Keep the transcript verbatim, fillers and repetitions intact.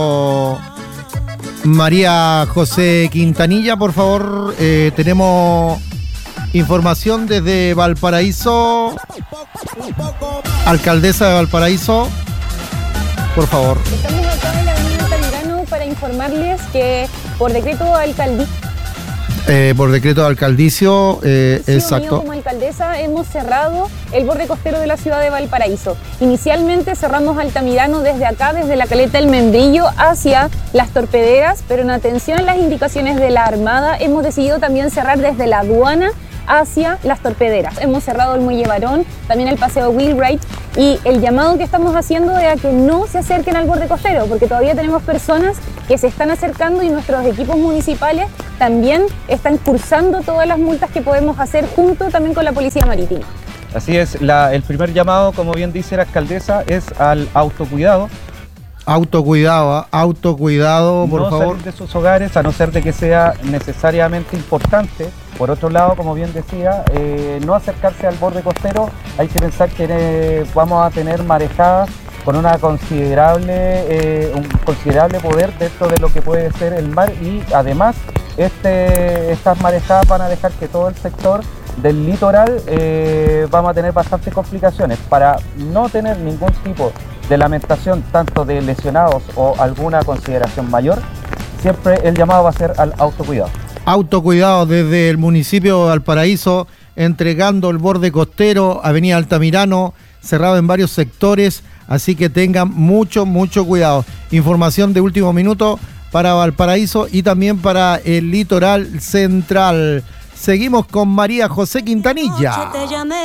María José Quintanilla, por favor, eh, tenemos información desde Valparaíso. Alcaldesa de Valparaíso, por favor. Estamos acá en la avenida Altamirano para informarles que por decreto alcaldicio, Eh, por decreto de alcaldicio, eh, sí, exacto. Como alcaldesa hemos cerrado el borde costero de la ciudad de Valparaíso. Inicialmente cerramos Altamirano desde acá, desde la caleta El Membrillo hacia las Torpederas, pero en atención a las indicaciones de la Armada hemos decidido también cerrar desde la aduana hacia las Torpederas. Hemos cerrado el Muelle Barón, también el Paseo Wheelwright, y el llamado que estamos haciendo es a que no se acerquen al borde costero, porque todavía tenemos personas que se están acercando y nuestros equipos municipales también están cursando todas las multas que podemos hacer junto también con la Policía Marítima. Así es, la, el primer llamado, como bien dice la alcaldesa, es al autocuidado. Autocuidado, ¿eh? autocuidado, por no favor. Salir de sus hogares, a no ser de que sea necesariamente importante. Por otro lado, como bien decía, eh, no acercarse al borde costero. Hay que pensar que eh, vamos a tener marejadas con una considerable, eh, un considerable poder dentro de lo que puede ser el mar, y además este, estas marejadas van a dejar que todo el sector del litoral eh, vamos a tener bastantes complicaciones. Para no tener ningún tipo de lamentación, tanto de lesionados o alguna consideración mayor, siempre el llamado va a ser al autocuidado. Autocuidado desde el municipio de Valparaíso, entregando el borde costero, avenida Altamirano, cerrado en varios sectores, así que tengan mucho, mucho cuidado. Información de último minuto para Valparaíso y también para el litoral central. Seguimos con María José Quintanilla.